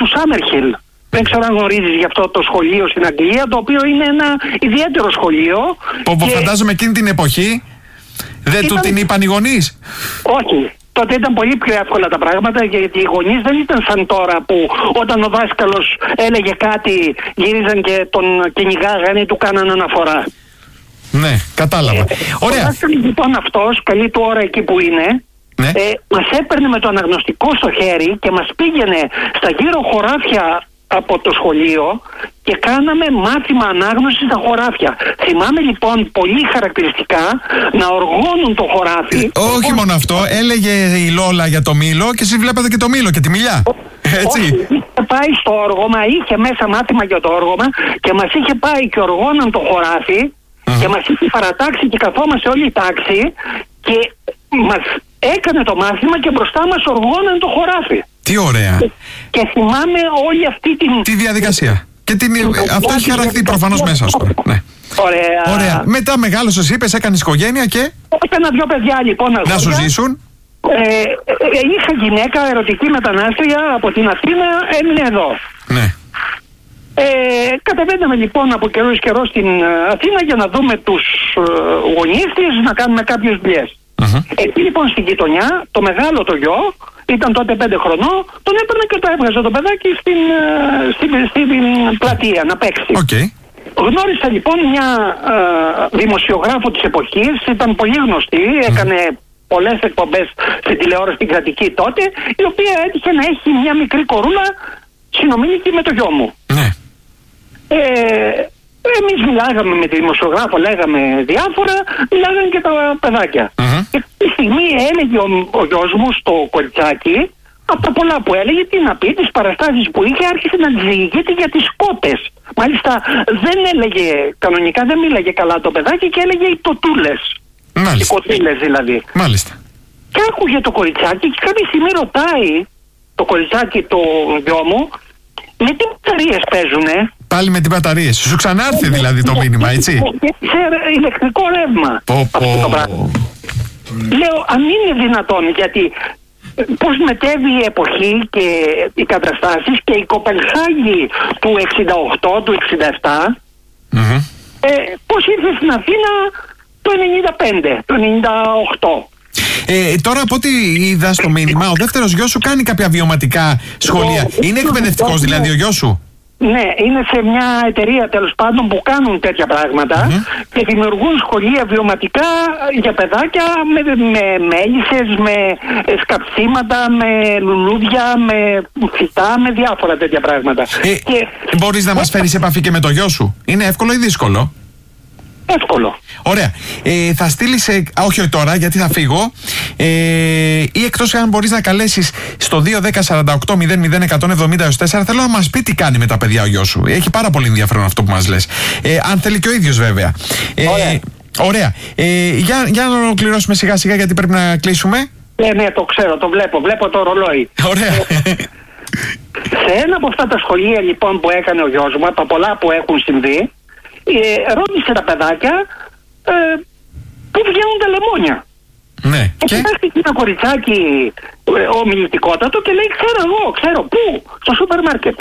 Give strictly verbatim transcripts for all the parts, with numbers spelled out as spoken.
του Σάμερχιλ. Δεν ξέρω αν γνωρίζεις γι' αυτό το σχολείο στην Αγγλία, το οποίο είναι ένα ιδιαίτερο σχολείο. Που και... φαντάζομαι εκείνη την εποχή δεν ήταν... του την είπαν οι γονείς. Όχι. Τότε ήταν πολύ πιο εύκολα τα πράγματα, γιατί οι γονείς δεν ήταν σαν τώρα που όταν ο δάσκαλος έλεγε κάτι γύριζαν και τον κυνηγάγανε ή του κάνανε αναφορά. Ναι, κατάλαβα. Ε, Ωραία. Ο δάσκαλος λοιπόν αυτός, καλή του ώρα εκεί που είναι, ναι. ε, μας έπαιρνε με το αναγνωστικό στο χέρι και μας πήγαινε στα γύρω χωράφια από το σχολείο και κάναμε μάθημα ανάγνωσης στα χωράφια. Θυμάμαι λοιπόν πολύ χαρακτηριστικά να οργώνουν το χωράφι. Ε, όχι λοιπόν, μόνο αυτό, έλεγε η Λόλα για το μήλο και εσείς βλέπατε και το μήλο και τη μιλιά. Έτσι. Όχι, είχε πάει στο όργωμα, είχε μέσα μάθημα για το όργωμα και μας είχε πάει και οργώναν το χωράφι uh-huh. και μας είχε παρατάξει και καθόμαστε όλη η τάξη και μας έκανε το μάθημα και μπροστά μας οργώναν το χωράφι. Τι ωραία. Και, και θυμάμαι όλη αυτή την... Τη διαδικασία. Και την... αυτό έχει χαρακτεί προφανώς μέσα σου. Ναι. Ωραία. Ωραία. Μετά μεγάλωσες, είπες, έκανες οικογένεια και... Έκανα δύο παιδιά λοιπόν. Να αγόρια. σου ζήσουν. Ε, ε, είχα γυναίκα, ερωτική μετανάστρια από την Αθήνα, έμεινε εδώ. Ναι. Ε, κατεβαίναμε λοιπόν από καιρό εις καιρό στην Αθήνα για να δούμε τους ε, γονείς της, να κάνουμε κάποιες δουλειές. Uh-huh. Εκεί λοιπόν στην γειτονιά, το μεγάλο το γιο, ήταν τότε πέντε χρονών, τον έπαιρνα και το έβγαζα το παιδάκι στην, στην, στην, στην πλατεία να παίξει. Okay. Γνώρισα λοιπόν μια ε, δημοσιογράφο της εποχής, ήταν πολύ γνωστή, mm. έκανε πολλές εκπομπές στην τηλεόραση την κρατική τότε, η οποία έτυχε να έχει μια μικρή κορούλα συνομήλικη με το γιο μου. Ναι. Ε, εμείς μιλάγαμε με τη δημοσιογράφο, λέγαμε διάφορα, μιλάγανε και τα παιδάκια. Mm-hmm. Και τη στιγμή έλεγε ο, ο γιος μου στο κοριτσάκι, από τα πολλά που έλεγε, τι να πει, τις παραστάσεις που είχε, άρχισε να διηγείται για τις κότες. Μάλιστα δεν έλεγε, κανονικά δεν μίλαγε καλά το παιδάκι και έλεγε οι τοτούλες. Μάλιστα. Οι κοτήλες δηλαδή. Μάλιστα. Και άκουγε το κοριτσάκι και κάποια στιγμή ρωτάει το κοριτσάκι το γιο μου, με τι μπαταρίες παίζουνε. Πάλι με τι μπαταρίες. Σου ξανάρθει δηλαδή το μήνυμα, έτσι. Σε ηλεκτρικό ρεύμα. Πω, πω. Αυτό το πράγμα. Λέω, αν είναι δυνατόν, γιατί πώς μετέβη η εποχή και οι καταστάσεις και η Κοπενχάγη του εξήντα οκτώ, του εξήντα επτά, mm-hmm. ε, πώς ήρθε στην Αθήνα το ενενήντα πέντε, το ενενήντα οκτώ. Ε, τώρα από ό,τι είδα στο μήνυμα, ο δεύτερος γιος σου κάνει κάποια βιωματικά σχολεία. Είναι εκπαιδευτικός δηλαδή ο γιος σου? Ναι, είναι σε μια εταιρεία τέλος πάντων που κάνουν τέτοια πράγματα mm-hmm. και δημιουργούν σχολεία βιωματικά για παιδάκια με, με μέλισσες, με σκαψίματα, με λουλούδια, με φυτά, με διάφορα τέτοια πράγματα. Ε, και... Μπορείς να μας φέρεις σε επαφή και με το γιο σου? Είναι εύκολο ή δύσκολο? Εύκολο. Ωραία. Ε, θα στείλεις, ε, όχι τώρα γιατί θα φύγω, ε, ή εκτός αν μπορείς να καλέσεις στο δύο ένα μηδέν σαράντα οκτώ μηδέν μηδέν εκατόν εβδομήντα έως τέσσερα. Θέλω να μας πει τι κάνει με τα παιδιά ο γιος σου. Έχει πάρα πολύ ενδιαφέρον αυτό που μας λες. Ε, αν θέλει και ο ίδιος βέβαια. Ε, ωραία. Ωραία. Ε, για, για να ολοκληρώσουμε σιγά σιγά γιατί πρέπει να κλείσουμε. Ναι, ναι, το ξέρω, το βλέπω. Βλέπω το ρολόι. Ωραία. Σε ένα από αυτά τα σχολεία λοιπόν που έκανε ο γιος μου, από τα πολλά που έχουν συμβεί, Ε, ρώτησε τα παιδάκια ε, πού βγαίνουν τα λεμόνια. Ναι. Και κοιτάξτε ένα κοριτσάκι ε, ομιλητικότατο και λέει, ξέρω εγώ, ξέρω πού, στο σούπερ μάρκετ.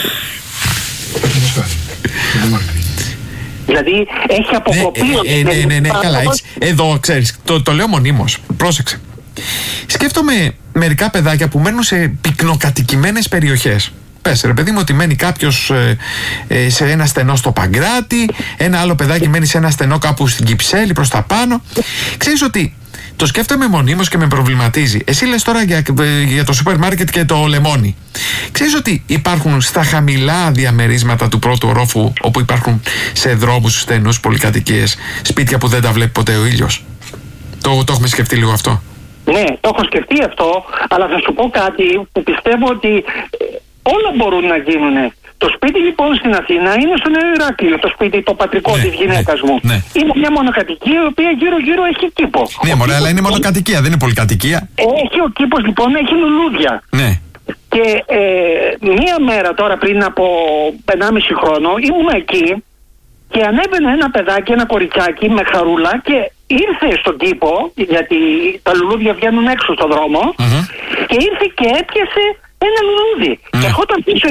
Δηλαδή έχει αποκοπεί. Ναι, ε, ναι, ναι, ναι, καλά, έχεις. Εδώ ξέρεις, το, το λέω μονίμως. Πρόσεξε. Σκέφτομαι μερικά παιδάκια που μένουν σε πυκνοκατοικημένες περιοχές. Πες ρε παιδί μου ότι μένει κάποιος ε, ε, σε ένα στενό στο Παγκράτη, ένα άλλο παιδάκι μένει σε ένα στενό κάπου στην Κυψέλη προς τα πάνω. Ξέρεις ότι το σκέφτομαι μονίμως και με προβληματίζει. Εσύ λες τώρα για, για το σούπερ μάρκετ και το λεμόνι. Ξέρεις ότι υπάρχουν στα χαμηλά διαμερίσματα του πρώτου ορόφου, όπου υπάρχουν σε δρόμους στενούς πολυκατοικίες, σπίτια που δεν τα βλέπει ποτέ ο ήλιος? Το, το έχουμε σκεφτεί λίγο αυτό? Ναι, το έχω σκεφτεί αυτό, αλλά θα σου πω κάτι που πιστεύω ότι όλα μπορούν να γίνουν. Το σπίτι λοιπόν στην Αθήνα είναι στο Νέο Ηράκλειο, το σπίτι το πατρικό ναι, της γυναίκας ναι, μου. Ναι. Είναι μια μονοκατοικία η οποία γύρω γύρω έχει κήπο. Ναι, μωρέ, αλλά είναι μονοκατοικία, δεν είναι πολυκατοικία. Έχει ο κήπος λοιπόν, έχει λουλούδια. Ναι. Και ε, μία μέρα τώρα πριν από ενάμιση χρόνο ήμουν εκεί και ανέβαινε ένα παιδάκι, ένα κοριτσάκι με χαρούλα και ήρθε στον κήπο, γιατί τα λουλούδια βγαίνουν έξω στον δρόμο, mm-hmm. και ήρθε και έπιασε ένα λουλούδι. Mm. Και ερχόταν πίσω